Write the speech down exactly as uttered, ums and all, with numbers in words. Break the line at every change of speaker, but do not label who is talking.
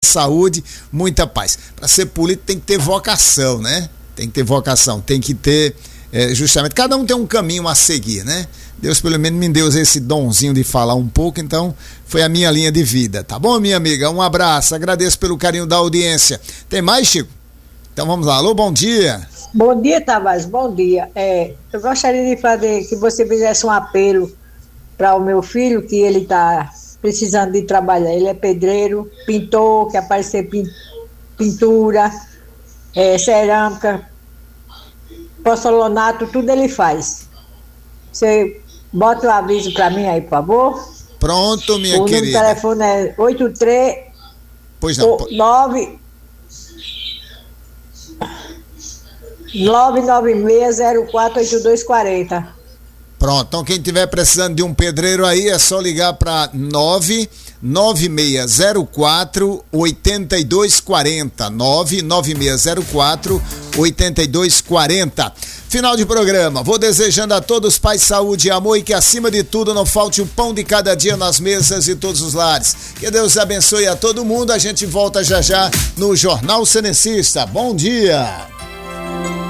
saúde, muita paz. Para ser político tem que ter vocação, né? Tem que ter vocação, tem que ter é, justamente, cada um tem um caminho a seguir, né? Deus pelo menos me deu esse donzinho de falar um pouco, então foi a minha linha de vida, tá bom, minha amiga? Um abraço, agradeço pelo carinho da audiência. Tem mais, Chico? Então vamos lá, alô, bom dia.
Bom dia, Tavares, bom dia. É, eu gostaria de fazer que você fizesse um apelo para o meu filho, que ele está precisando de trabalhar. Ele é pedreiro, pintor, quer aparecer pintura, é, cerâmica, porcelanato, tudo ele faz. Você bota o aviso para mim aí, por favor.
Pronto, minha
o
querida.
O telefone é oito três
Pois não.
nove nove nove seis zero quatro oito dois quatro zero.
Pronto, então quem tiver precisando de um pedreiro aí é só ligar para nove nove seis zero quatro oito dois quatro zero, nove nove seis zero quatro oito dois quatro zero. Final de programa, vou desejando a todos paz, saúde e amor e que acima de tudo não falte o pão de cada dia nas mesas e todos os lares. Que Deus abençoe a todo mundo, a gente volta já já no Jornal Cenecista. Bom dia!